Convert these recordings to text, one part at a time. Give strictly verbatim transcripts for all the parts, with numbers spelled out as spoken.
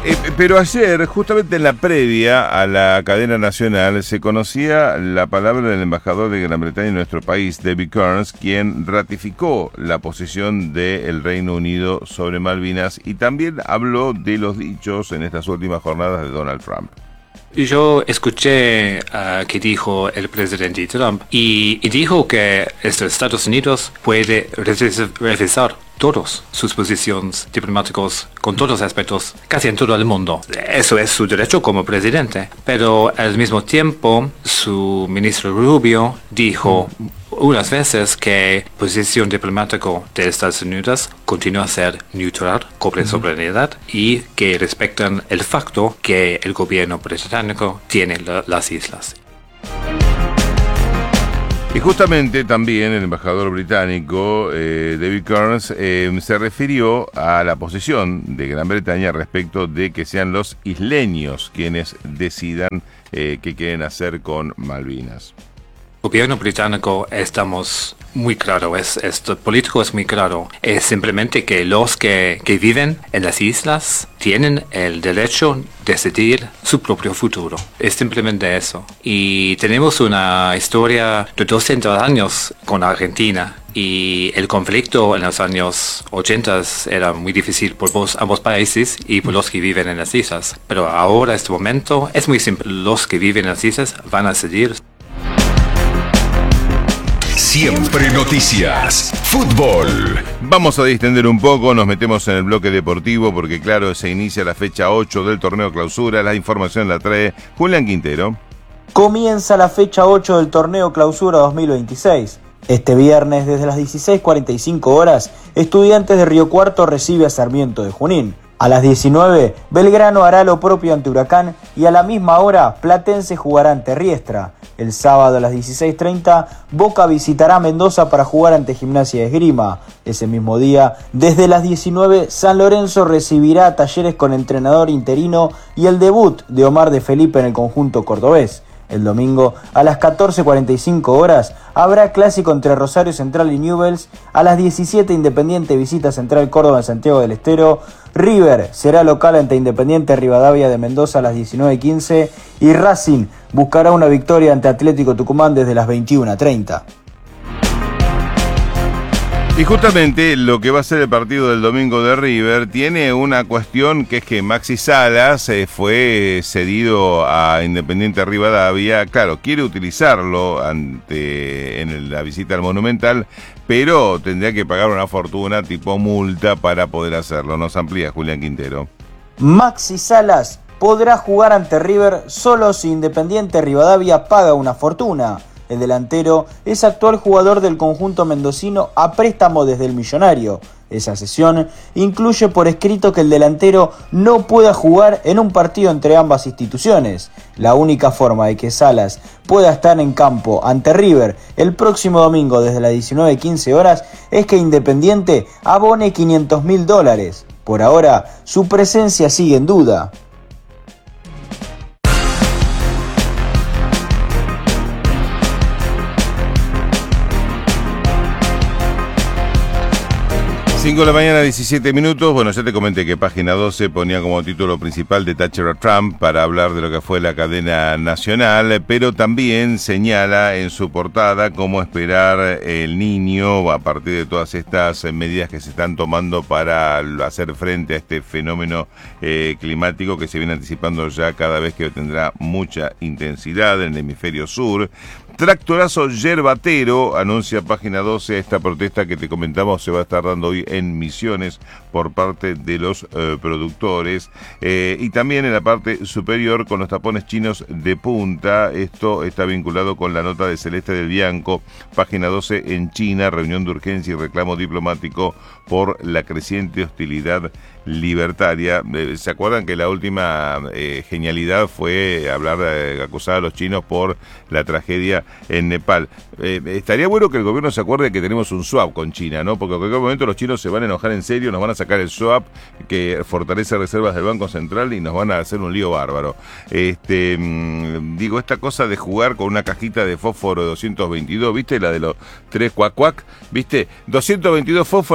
Eh, pero ayer, justamente en la previa a la cadena nacional, se conocía la palabra del embajador de Gran Bretaña en nuestro país, David Kearns, quien ratificó la posición del Reino Unido sobre Malvinas y también habló de los dichos en estas últimas jornadas de Donald Trump. Yo escuché uh, que dijo el presidente Trump y, y dijo que estos Estados Unidos puede revisar todas sus posiciones diplomáticas con todos los aspectos, casi en todo el mundo. Eso es su derecho como presidente. Pero al mismo tiempo, su ministro Rubio dijo unas veces que la posición diplomática de Estados Unidos continúa a ser neutral, con soberanía y que respetan el facto que el gobierno británico tiene la, las islas. Y justamente también el embajador británico, eh, David Kearns, eh, se refirió a la posición de Gran Bretaña respecto de que sean los isleños quienes decidan eh, qué quieren hacer con Malvinas. El gobierno británico estamos muy claro, es, esto político es muy claro, es simplemente que los que, que viven en las islas tienen el derecho de decidir su propio futuro, es simplemente eso. Y tenemos una historia de doscientos años con Argentina y el conflicto en los años ochenta era muy difícil por vos, ambos países y por los que viven en las islas, pero ahora, en este momento, es muy simple, los que viven en las islas van a decidir. Siempre noticias. Fútbol. Vamos a distender un poco, nos metemos en el bloque deportivo porque claro, se inicia la fecha ocho del torneo clausura, la información la trae Julián Quintero. Comienza la fecha ocho del torneo clausura dos mil veintiséis. Este viernes desde las dieciséis cuarenta y cinco horas, Estudiantes de Río Cuarto recibe a Sarmiento de Junín. A las diecinueve, Belgrano hará lo propio ante Huracán y a la misma hora, Platense jugará ante Riestra. El sábado a las dieciséis treinta, Boca visitará Mendoza para jugar ante Gimnasia de Esgrima. Ese mismo día, desde las diecinueve, San Lorenzo recibirá a Talleres con entrenador interino y el debut de Omar de Felipe en el conjunto cordobés. El domingo, a las catorce cuarenta y cinco horas, habrá clásico entre Rosario Central y Newell's. A las diecisiete, Independiente visita Central Córdoba en Santiago del Estero. River será local ante Independiente Rivadavia de Mendoza a las diecinueve quince. Y Racing buscará una victoria ante Atlético Tucumán desde las veintiuna treinta. Y justamente lo que va a ser el partido del domingo de River tiene una cuestión que es que Maxi Salas eh, fue cedido a Independiente Rivadavia. Claro, quiere utilizarlo ante en la visita al Monumental, pero tendría que pagar una fortuna tipo multa para poder hacerlo. Nos amplía Julián Quintero. Maxi Salas podrá jugar ante River solo si Independiente Rivadavia paga una fortuna. El delantero es actual jugador del conjunto mendocino a préstamo desde el Millonario. Esa cesión incluye por escrito que el delantero no pueda jugar en un partido entre ambas instituciones. La única forma de que Salas pueda estar en campo ante River el próximo domingo desde las diecinueve quince horas es que Independiente abone quinientos mil dólares. Por ahora, su presencia sigue en duda. cinco de la mañana, diecisiete minutos. Bueno, ya te comenté que Página doce ponía como título principal de Thatcher a Trump para hablar de lo que fue la cadena nacional, pero también señala en su portada cómo esperar el niño a partir de todas estas medidas que se están tomando para hacer frente a este fenómeno eh, climático que se viene anticipando ya cada vez que tendrá mucha intensidad en el hemisferio sur. Tractorazo yerbatero, anuncia Página doce, esta protesta que te comentamos se va a estar dando hoy en Misiones por parte de los eh, productores eh, y también en la parte superior con los tapones chinos de punta. Esto está vinculado con la nota de Celeste del Bianco, Página doce en China, reunión de urgencia y reclamo diplomático por la creciente hostilidad libertaria. ¿Se acuerdan que la última eh, genialidad fue hablar, eh, acusar a los chinos por la tragedia en Nepal? Eh, estaría bueno que el gobierno se acuerde que tenemos un swap con China, ¿no? Porque en cualquier momento los chinos se van a enojar en serio, nos van a sacar el swap que fortalece reservas del Banco Central y nos van a hacer un lío bárbaro. Este, mmm, digo, esta cosa de jugar con una cajita de fósforo de doscientos veintidós, ¿viste? La de los tres cuac cuac, ¿viste? doscientos veintidós fósforo al lado de un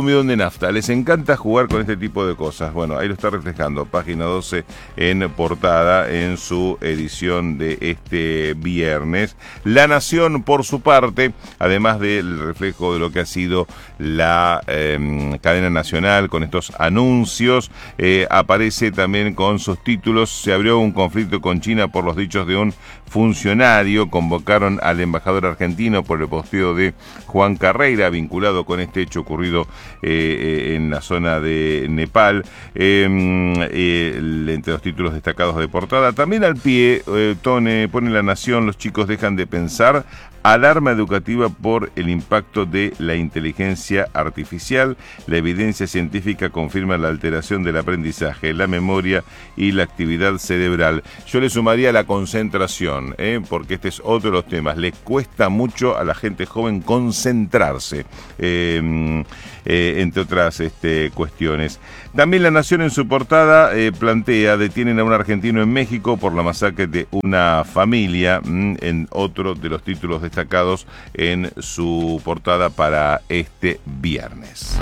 bidón de nafta. Les encanta jugar con este tipo de cosas. Bueno, ahí lo está reflejando, página doce en portada en su edición de este viernes. La Nación, por su parte, además del reflejo de lo que ha sido la eh, cadena nacional con estos anuncios, eh, aparece también con sus títulos: se abrió un conflicto con China por los dichos de un funcionario, convocaron al embajador argentino por el posteo de Juan Carreira vinculado con este hecho ocurrido eh, en la zona de Nepal. Eh, eh, entre los títulos destacados de portada, también al pie, eh, Tone, pone La Nación: los chicos dejan de pensar, alarma educativa por el impacto de la inteligencia artificial, la evidencia científica confirma la alteración del aprendizaje, la memoria y la actividad cerebral. Yo le sumaría la concentración, ¿eh? porque este es otro de los temas. Le cuesta mucho a la gente joven concentrarse, eh, eh, entre otras este, cuestiones. También La Nación en su portada eh, plantea: detienen a un argentino en México por la masacre de una familia, mmm, en otro de los títulos destacados en su portada para este viernes.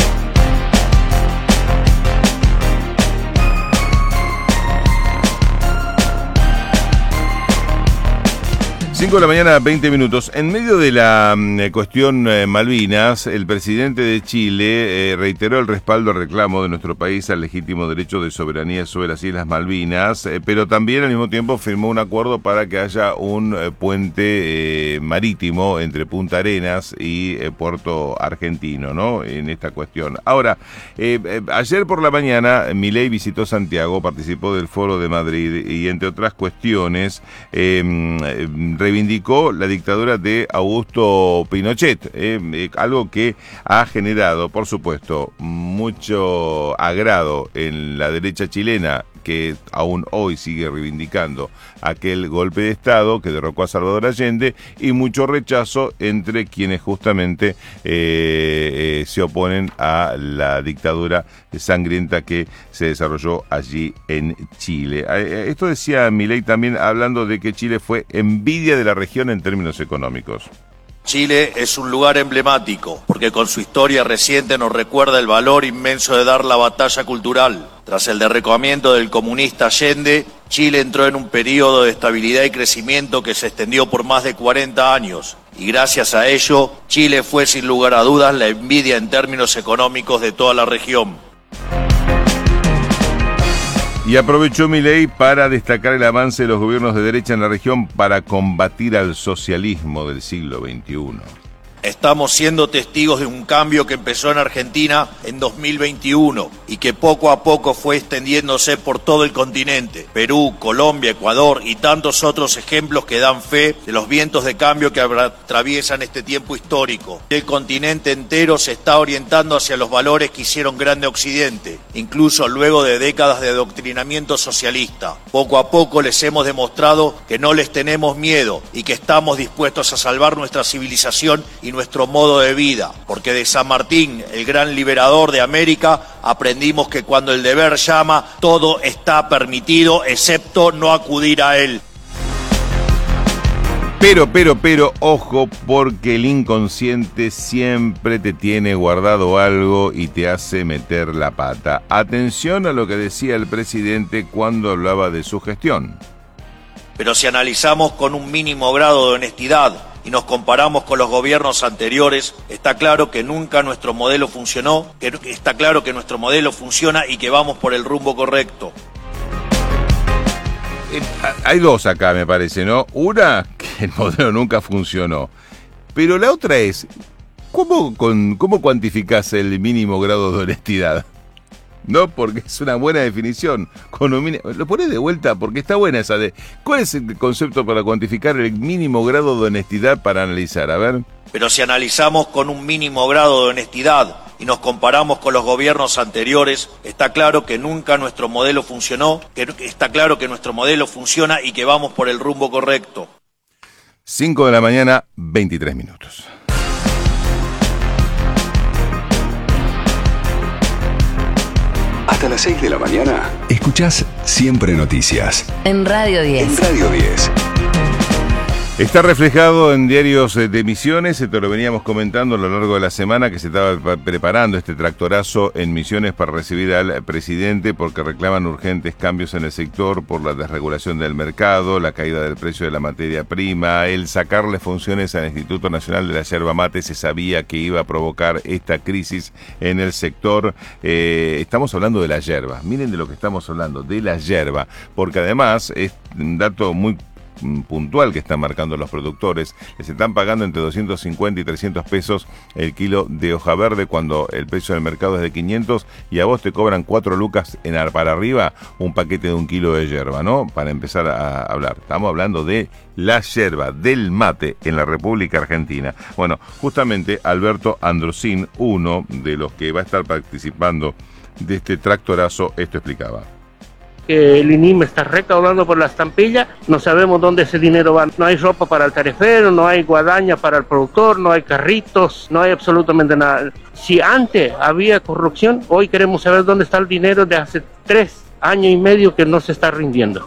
cinco de la mañana, veinte minutos. En medio de la eh, cuestión eh, Malvinas, el presidente de Chile eh, reiteró el respaldo al reclamo de nuestro país al legítimo derecho de soberanía sobre las Islas Malvinas, eh, pero también al mismo tiempo firmó un acuerdo para que haya un eh, puente eh, marítimo entre Punta Arenas y eh, Puerto Argentino, ¿no? En esta cuestión. Ahora, eh, eh, ayer por la mañana, Milei visitó Santiago, participó del Foro de Madrid y, entre otras cuestiones, eh, eh, reivindicó la dictadura de Augusto Pinochet, eh, eh, algo que ha generado, por supuesto, mucho agrado en la derecha chilena, que aún hoy sigue reivindicando aquel golpe de Estado que derrocó a Salvador Allende, y mucho rechazo entre quienes justamente eh, eh, se oponen a la dictadura sangrienta que se desarrolló allí en Chile. Eh, esto decía Milei también, hablando de que Chile fue envidia de la región en términos económicos. Chile es un lugar emblemático porque con su historia reciente nos recuerda el valor inmenso de dar la batalla cultural. Tras el derrocamiento del comunista Allende, Chile entró en un periodo de estabilidad y crecimiento que se extendió por más de cuarenta años. Y gracias a ello, Chile fue sin lugar a dudas la envidia en términos económicos de toda la región. Y aprovechó Milei para destacar el avance de los gobiernos de derecha en la región para combatir al socialismo del siglo veintiuno. Estamos siendo testigos de un cambio que empezó en Argentina en dos mil veintiuno y que poco a poco fue extendiéndose por todo el continente. Perú, Colombia, Ecuador y tantos otros ejemplos que dan fe de los vientos de cambio que atraviesan este tiempo histórico. El continente entero se está orientando hacia los valores que hicieron grande Occidente, incluso luego de décadas de adoctrinamiento socialista. Poco a poco les hemos demostrado que no les tenemos miedo y que estamos dispuestos a salvar nuestra civilización y nuestro modo de vida, porque de San Martín, el gran liberador de América, aprendimos que cuando el deber llama, todo está permitido, excepto no acudir a él. Pero, pero, pero, ojo, porque el inconsciente siempre te tiene guardado algo y te hace meter la pata. Atención a lo que decía el presidente cuando hablaba de su gestión. Pero si analizamos con un mínimo grado de honestidad y nos comparamos con los gobiernos anteriores, está claro que nunca nuestro modelo funcionó, que está claro que nuestro modelo funciona y que vamos por el rumbo correcto. Eh, hay dos acá, me parece, ¿no? Una, que el modelo nunca funcionó. Pero la otra es, ¿cómo, con, cómo cuantificás el mínimo grado de honestidad? No, porque es una buena definición. Con un mínimo, lo pones de vuelta porque está buena esa de... ¿Cuál es el concepto para cuantificar el mínimo grado de honestidad para analizar? A ver. Pero si analizamos con un mínimo grado de honestidad y nos comparamos con los gobiernos anteriores, está claro que nunca nuestro modelo funcionó, que está claro que nuestro modelo funciona y que vamos por el rumbo correcto. cinco de la mañana, veintitrés minutos. Hasta las seis de la mañana, escuchás Siempre Noticias. En Radio diez. En Radio diez. Está reflejado en diarios de Misiones, esto lo veníamos comentando a lo largo de la semana, que se estaba preparando este tractorazo en Misiones para recibir al presidente porque reclaman urgentes cambios en el sector por la desregulación del mercado, la caída del precio de la materia prima, el sacarle funciones al Instituto Nacional de la Yerba Mate se sabía que iba a provocar esta crisis en el sector. Eh, estamos hablando de la yerba, miren de lo que estamos hablando, de la yerba, porque además es un dato muy puntual que están marcando los productores. Les están pagando entre doscientos cincuenta y trescientos pesos el kilo de hoja verde cuando el precio del mercado es de quinientos, y a vos te cobran cuatro lucas en para arriba un paquete de un kilo de yerba, ¿no? Para empezar a hablar. Estamos hablando de la yerba, del mate en la República Argentina. Bueno, justamente Alberto Androsín, uno de los que va a estar participando de este tractorazo, esto explicaba. El I N I M está recaudando por la estampilla, no sabemos dónde ese dinero va, no hay ropa para el tarifero, no hay guadaña para el productor, no hay carritos, no hay absolutamente nada. Si antes había corrupción, hoy queremos saber dónde está el dinero de hace tres años y medio que no se está rindiendo.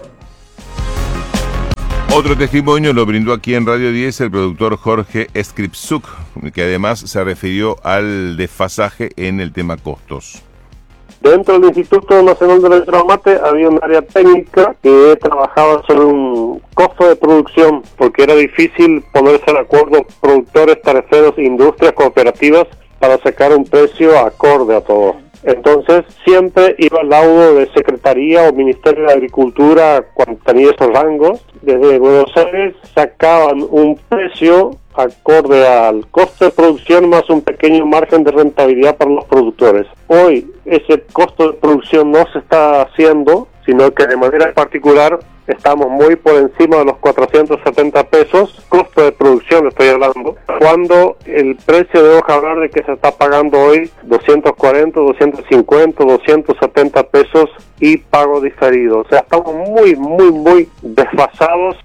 Otro testimonio lo brindó aquí en Radio diez el productor Jorge Skripsuk, que además se refirió al desfasaje en el tema costos. Dentro del Instituto Nacional de la Yerba Mate había un área técnica que trabajaba sobre un costo de producción, porque era difícil ponerse de acuerdo productores, tariferos, industrias, cooperativas para sacar un precio acorde a todo. Entonces siempre iba al laudo de Secretaría o Ministerio de Agricultura cuando tenía esos rangos. Desde Buenos Aires sacaban un precio acorde al costo de producción más un pequeño margen de rentabilidad para los productores. Hoy ese costo de producción no se está haciendo, sino que de manera particular estamos muy por encima de los cuatrocientos setenta pesos, costo de producción estoy hablando, cuando el precio de hoja verde que se está pagando hoy, doscientos cuarenta, doscientos cincuenta, doscientos setenta pesos y pago diferido. O sea, estamos muy, muy, muy desfasados.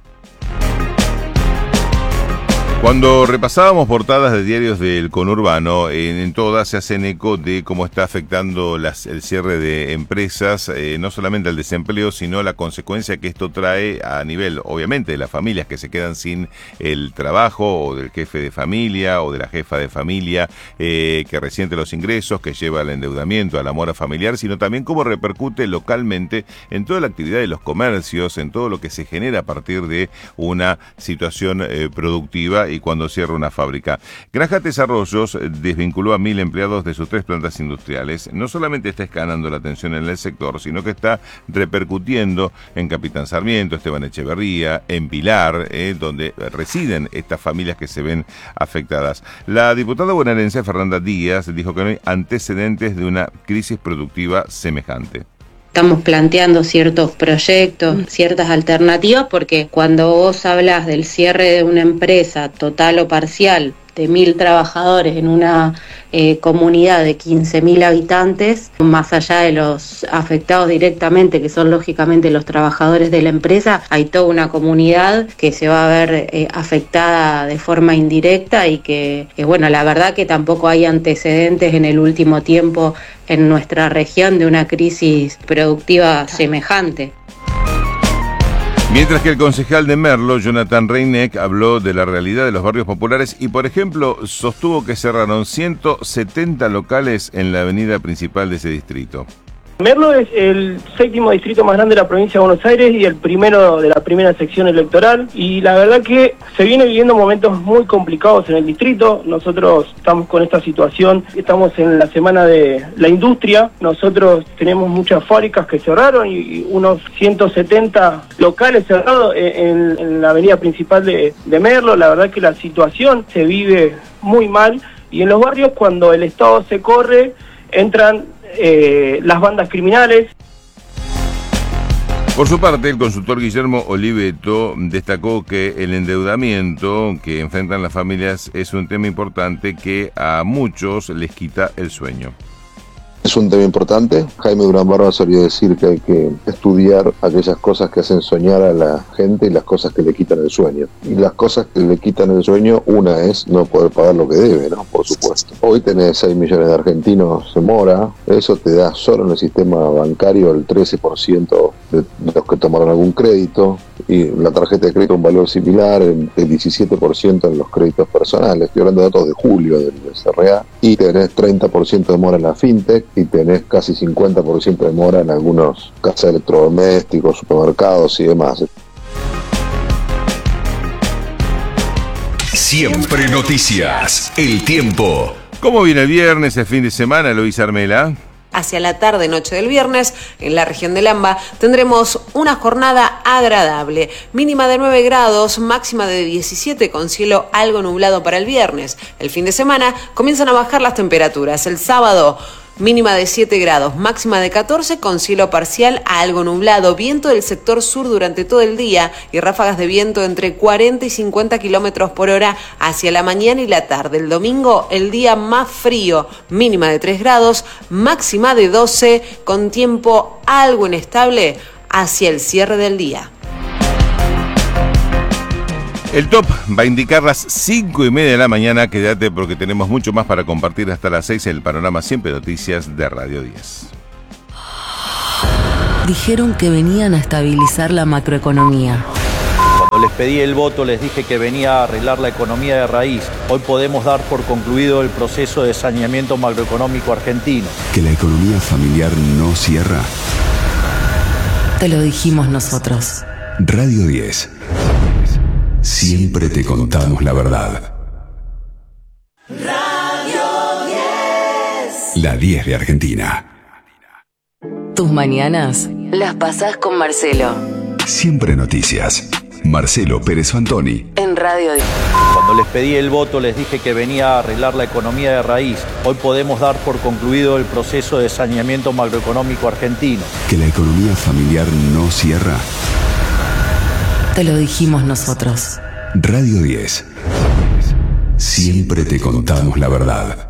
Cuando repasábamos portadas de diarios del conurbano, en, en todas se hacen eco de cómo está afectando las, el cierre de empresas, eh, no solamente al desempleo, sino la consecuencia que esto trae a nivel, obviamente, de las familias que se quedan sin el trabajo, o del jefe de familia, o de la jefa de familia, eh, que resiente los ingresos, que lleva al endeudamiento, a la mora familiar, sino también cómo repercute localmente en toda la actividad de los comercios, en todo lo que se genera a partir de una situación eh, productiva y cuando cierra una fábrica. Granja Desarrollos desvinculó a mil empleados de sus tres plantas industriales. No solamente está escalando la tensión en el sector, sino que está repercutiendo en Capitán Sarmiento, Esteban Echeverría, en Pilar, eh, donde residen estas familias que se ven afectadas. La diputada bonaerense Fernanda Díaz dijo que no hay antecedentes de una crisis productiva semejante. Estamos planteando ciertos proyectos, ciertas alternativas, porque cuando vos hablas del cierre de una empresa total o parcial de mil trabajadores en una eh, comunidad de quince mil habitantes, más allá de los afectados directamente, que son lógicamente los trabajadores de la empresa, hay toda una comunidad que se va a ver eh, afectada de forma indirecta y que, que, bueno, la verdad que tampoco hay antecedentes en el último tiempo en nuestra región de una crisis productiva semejante. Mientras que el concejal de Merlo, Jonathan Reineck, habló de la realidad de los barrios populares y, por ejemplo, sostuvo que cerraron ciento setenta locales en la avenida principal de ese distrito. Merlo es el séptimo distrito más grande de la provincia de Buenos Aires y el primero de la primera sección electoral, y la verdad que se viene viviendo momentos muy complicados en el distrito. Nosotros estamos con esta situación, estamos en la semana de la industria, nosotros tenemos muchas fábricas que cerraron y unos ciento setenta locales cerrados en, en la avenida principal de, de Merlo. La verdad que la situación se vive muy mal, y en los barrios cuando el Estado se corre entran Eh, las bandas criminales. Por su parte, el consultor Guillermo Oliveto destacó que el endeudamiento que enfrentan las familias es un tema importante que a muchos les quita el sueño. Es un tema importante. Jaime Durán Barba solía decir que hay que estudiar aquellas cosas que hacen soñar a la gente y las cosas que le quitan el sueño. Y las cosas que le quitan el sueño, una es no poder pagar lo que debe, ¿no? Por supuesto. Hoy tenés seis millones de argentinos en mora, eso te da solo en el sistema bancario el trece por ciento de los que tomaron algún crédito. y la tarjeta de crédito un valor similar, el, el diecisiete por ciento en los créditos personales. Estoy hablando de datos de julio del C R A, y tenés treinta por ciento de mora en la fintech y tenés casi cincuenta por ciento de mora en algunos casas de electrodomésticos, supermercados y demás. Siempre noticias, el tiempo. ¿Cómo viene el viernes, el fin de semana, Luis Armela? Hacia la tarde-noche del viernes, en la región del AMBA, tendremos una jornada agradable. Mínima de nueve grados, máxima de diecisiete, con cielo algo nublado para el viernes. El fin de semana comienzan a bajar las temperaturas. El sábado, mínima de siete grados, máxima de catorce, con cielo parcial a algo nublado, viento del sector sur durante todo el día y ráfagas de viento entre cuarenta y cincuenta kilómetros por hora hacia la mañana y la tarde. El domingo, el día más frío, mínima de tres grados, máxima de doce, con tiempo algo inestable hacia el cierre del día. El top va a indicar las cinco y media de la mañana. Quédate porque tenemos mucho más para compartir hasta las seis en el panorama Siempre Noticias de Radio diez. Dijeron que venían a estabilizar la macroeconomía. Cuando les pedí el voto les dije que venía a arreglar la economía de raíz. Hoy podemos dar por concluido el proceso de saneamiento macroeconómico argentino. Que la economía familiar no cierra. Te lo dijimos nosotros. Radio diez. Siempre te contamos la verdad. Radio diez. La diez de Argentina. Tus mañanas las pasás con Marcelo. Siempre Noticias. Marcelo Pérez Fantoni. En Radio diez. Cuando les pedí el voto les dije que venía a arreglar la economía de raíz. Hoy podemos dar por concluido el proceso de saneamiento macroeconómico argentino. Que la economía familiar no cierra. Te lo dijimos nosotros. Radio diez. Siempre te contamos la verdad.